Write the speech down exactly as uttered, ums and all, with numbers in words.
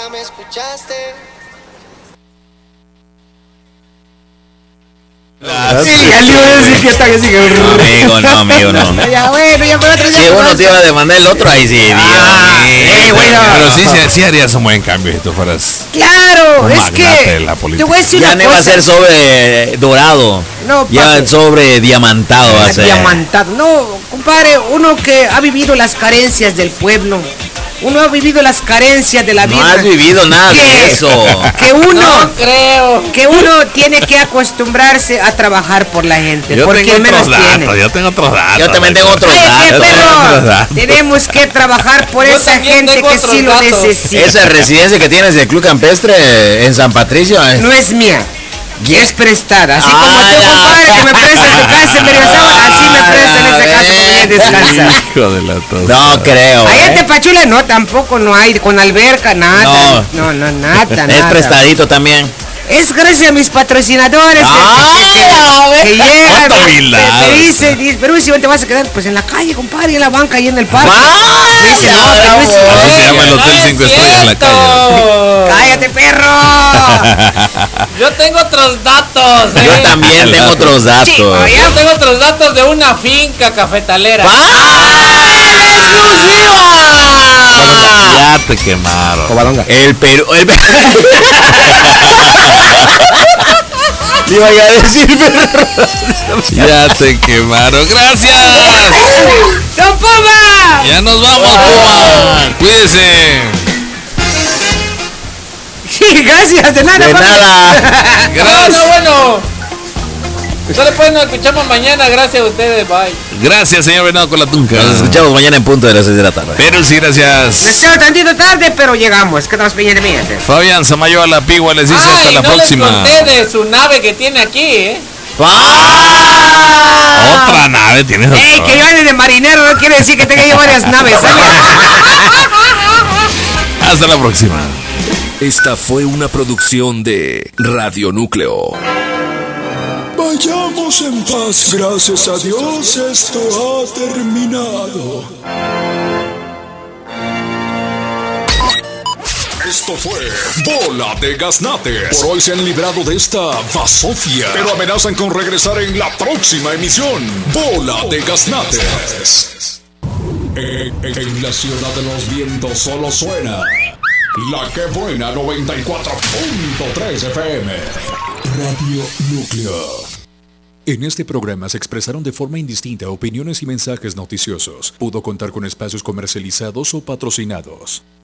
nunca me escuchaste. Ah, sí, sí, ya le iba a decir que está que sí que... No, amigo, no, amigo, no. Ya, bueno, ya fue otro día. Si uno te iba a demandar el otro, ahí sí. Ah, eh, bueno. Pero sí, sí, sí harías un buen cambio si tú fueras. Claro, un es magnate de que la te política. voy a decir Ya una no iba a cosa. ser sobre dorado. No, Ya papi. sobre diamantado va a ser. Diamantado. No, compadre, uno que ha vivido las carencias del pueblo. Uno ha vivido las carencias de la No vida. has vivido nada de eso. Que uno, No creo. que uno tiene que acostumbrarse a trabajar por la gente. Yo porque tengo menos otros tiene. datos, yo tengo otros datos. Yo también tengo otros Ay, qué datos. perro. Tenemos que trabar por Yo esa también gente tengo que otros sí lo datos. necesita. Esa residencia que tienes del Club Campestre en San Patricio. eh. No es mía. Y es prestada, así Ah, como usted, la- compadre, que me presta su casa en Berriozaba, así me presta en esa casa para venir a descansar. Hijo de la tos. No creo. Allá en eh. Tepachula no, tampoco no hay, con alberca, nada. No, no, nada, nada. Es prestadito también. Es gracias a mis patrocinadores que, ¡Ay, que, que llegan. cuánta me- humildad! me- me dicen, dicen, pero si te vas a quedar pues en la calle, compadre, en la banca y en el parque. ¡Ay, Me dicen, no, ya, pero es- bravo! Así se llama el No Hotel es cinco estrellas en la calle. cierto. ¡Cállate, perro! Yo tengo otros datos. Yo eh. también tengo otros datos. Chico, ya. Yo tengo otros datos de una finca cafetalera. Ya te quemaron. Covadonga. El Perú. El Perú. Le iba a decir, pero... Ya te quemaron. Gracias. ¡Don Puma! Ya nos vamos, Puma. Cuídese. Sí, gracias, de nada. De papi. nada. No, Gracias. no, bueno. Solo pues nos escuchamos mañana, gracias a ustedes, bye. Gracias, señor Venado con la tunca. Nos escuchamos mañana en punto de las seis de la tarde. Pero sí, Me gracias. quedo tantito tarde, pero llegamos. ¿Qué estamos pidiendo mía? Fabián Samayo a la Pigua les dice Ah, hasta y la no próxima. les conté de su nave que tiene aquí, ¿eh? ¡Ah! Otra nave tienes. ¡Ey, otra. que yo ande de marinero! No quiere decir que tenga yo varias naves. ¿Sabes? Hasta la próxima. Esta fue una producción de Radio Núcleo. Vayamos en paz, gracias a Dios esto ha terminado. Esto fue Bola de Gaznates. Por hoy se han librado de esta basofia, pero amenazan con regresar en la próxima emisión. Bola de Gaznates. En, en- en la ciudad de los vientos solo suena La Que Buena noventa y cuatro punto tres F M. Radio Núcleo. En este programa se expresaron de forma indistinta opiniones y mensajes noticiosos. Pudo contar con espacios comercializados o patrocinados.